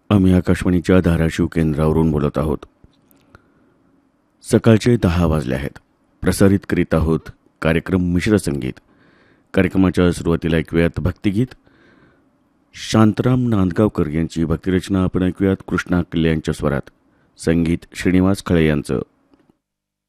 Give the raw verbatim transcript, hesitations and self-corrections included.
आम्ही आकाशवाणीच्या धाराशिव केंद्रावरून बोलत आहोत. सकाळचे दहा वाजले आहेत. प्रसारित करीत आहोत कार्यक्रम मिश्र संगीत. कार्यक्रमाच्या सुरुवातीला ऐकूयात भक्तिगीत. शांतराम नांदगावकर यांची भक्तिरचना आपण ऐकूयात कृष्णा कल्ले यांच्या स्वरात. संगीत श्रीनिवास खळे यांचं.